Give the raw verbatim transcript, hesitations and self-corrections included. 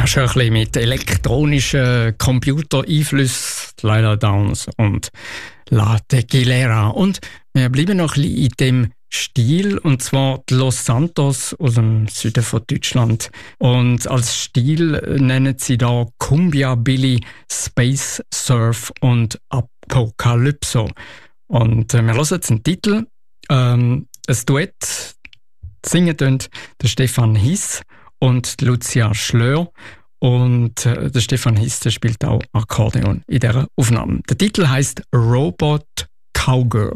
schon ein bisschen mit elektronischen Computereinflüssen, Lila Downs und La Tequilera. Und wir bleiben noch ein bisschen in dem Stil, und zwar die Los Santos aus dem Süden von Deutschland. Und als Stil nennen sie da Cumbia Billy, Space Surf und Apocalypso. Und äh, wir hören jetzt einen Titel, ähm, ein Duett, singen tun der Stefan Hiss und Lucia Schlör. Und äh, der Stefan Hiss, der spielt auch Akkordeon in dieser Aufnahme. Der Titel heisst Robot Cowgirl.